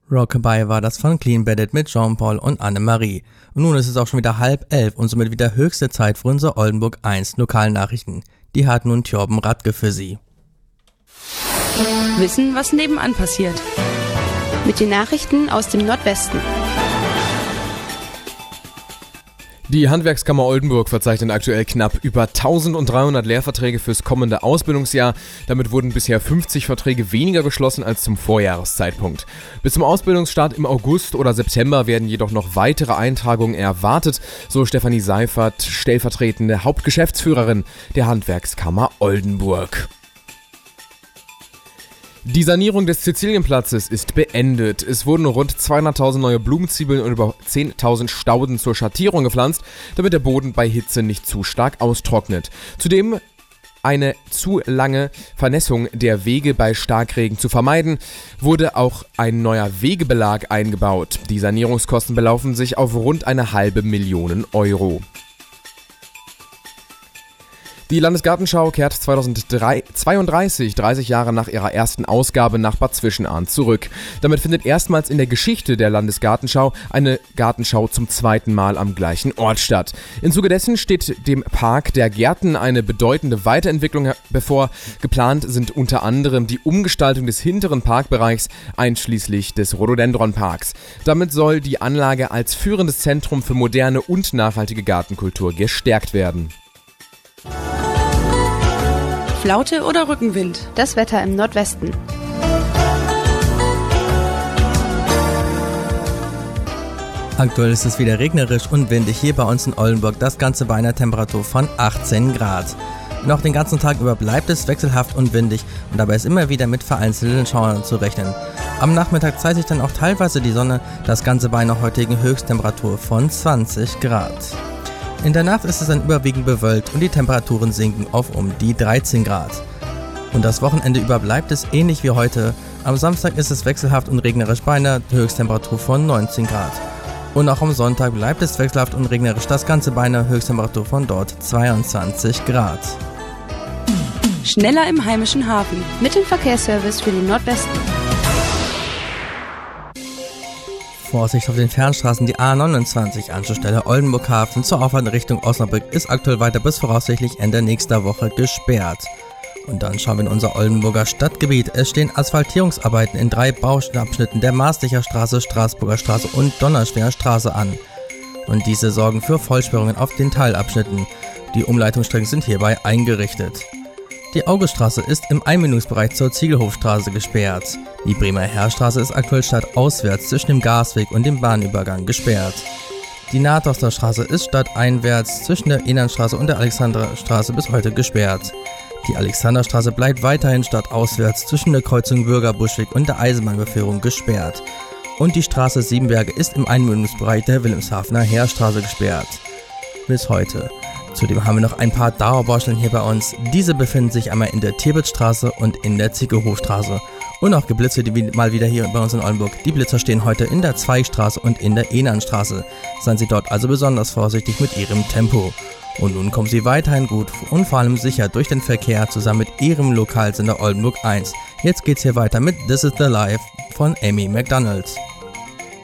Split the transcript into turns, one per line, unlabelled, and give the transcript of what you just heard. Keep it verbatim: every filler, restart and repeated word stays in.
Rockabye war das von Clean Bandit mit Jean-Paul und Annemarie. Und nun ist es auch schon wieder halb elf und somit wieder höchste Zeit für unsere Oldenburg eins Lokalnachrichten. Die hat nun Thorben Radke für Sie.
Wissen, was nebenan passiert.
Mit den Nachrichten aus dem Nordwesten.
Die Handwerkskammer Oldenburg verzeichnet aktuell knapp über eintausenddreihundert Lehrverträge fürs kommende Ausbildungsjahr. Damit wurden bisher fünfzig Verträge weniger geschlossen als zum Vorjahreszeitpunkt. Bis zum Ausbildungsstart im August oder September werden jedoch noch weitere Eintragungen erwartet, so Stefanie Seifert, stellvertretende Hauptgeschäftsführerin der Handwerkskammer Oldenburg. Die Sanierung des Sizilienplatzes ist beendet. Es wurden rund zweihunderttausend neue Blumenzwiebeln und über zehntausend Stauden zur Schattierung gepflanzt, damit der Boden bei Hitze nicht zu stark austrocknet. Zudem eine zu lange Vernässung der Wege bei Starkregen zu vermeiden, wurde auch ein neuer Wegebelag eingebaut. Die Sanierungskosten belaufen sich auf rund eine halbe Million Euro. Die Landesgartenschau kehrt zweitausendzweiunddreißig, dreißig Jahre nach ihrer ersten Ausgabe, nach Bad Zwischenahn zurück. Damit findet erstmals in der Geschichte der Landesgartenschau eine Gartenschau zum zweiten Mal am gleichen Ort statt. Im Zuge dessen steht dem Park der Gärten eine bedeutende Weiterentwicklung bevor. Geplant sind unter anderem die Umgestaltung des hinteren Parkbereichs, einschließlich des Rhododendronparks. Damit soll die Anlage als führendes Zentrum für moderne und nachhaltige Gartenkultur gestärkt werden.
Flaute oder Rückenwind?
Das Wetter im Nordwesten.
Aktuell ist es wieder regnerisch und windig hier bei uns in Oldenburg, das Ganze bei einer Temperatur von achtzehn Grad. Noch den ganzen Tag über bleibt es wechselhaft und windig und dabei ist immer wieder mit vereinzelten Schauern zu rechnen. Am Nachmittag zeigt sich dann auch teilweise die Sonne, das Ganze bei einer heutigen Höchsttemperatur von zwanzig Grad. In der Nacht ist es dann überwiegend bewölkt und die Temperaturen sinken auf um die dreizehn Grad. Und das Wochenende über bleibt es ähnlich wie heute. Am Samstag ist es wechselhaft und regnerisch bei einer Höchsttemperatur von neunzehn Grad. Und auch am Sonntag bleibt es wechselhaft und regnerisch, das Ganze bei einer Höchsttemperatur von dort zweiundzwanzig Grad.
Schneller im heimischen Hafen.
Mit dem Verkehrsservice für den Nordwesten.
Vorsicht auf den Fernstraßen, die A neunundzwanzig Anschlussstelle Oldenburg-Hafen zur Auffahrt in Richtung Osnabrück ist aktuell weiter bis voraussichtlich Ende nächster Woche gesperrt. Und dann schauen wir in unser Oldenburger Stadtgebiet. Es stehen Asphaltierungsarbeiten in drei Bauabschnitten der Maaslicher Straße, Straßburger Straße und Donnerschwerer Straße an. Und diese sorgen für Vollsperrungen auf den Teilabschnitten. Die Umleitungsstrecken sind hierbei eingerichtet. Die Auguststraße ist im Einmündungsbereich zur Ziegelhofstraße gesperrt. Die Bremer Heerstraße ist aktuell stadtauswärts zwischen dem Gasweg und dem Bahnübergang gesperrt. Die Nahtorster Straße ist stadteinwärts zwischen der Enernstraße und der Alexanderstraße bis heute gesperrt. Die Alexanderstraße bleibt weiterhin stadtauswärts zwischen der Kreuzung Bürgerbuschweg und der Eisenbahnüberführung gesperrt. Und die Straße Siebenberge ist im Einmündungsbereich der Wilhelmshavener Heerstraße gesperrt. Bis heute. Zudem haben wir noch ein paar Dauerbaustellen hier bei uns. Diese befinden sich einmal in der Tierbitzstraße und in der Ziegelhofstraße. Und auch Geblitze, die mal wieder hier bei uns in Oldenburg. Die Blitzer stehen heute in der Zweigstraße und in der Enernstraße. Seien Sie dort also besonders vorsichtig mit Ihrem Tempo. Und nun kommen Sie weiterhin gut und vor allem sicher durch den Verkehr zusammen mit Ihrem Lokalsender Oldenburg eins. Jetzt geht's hier weiter mit This is the Life von Amy McDonald.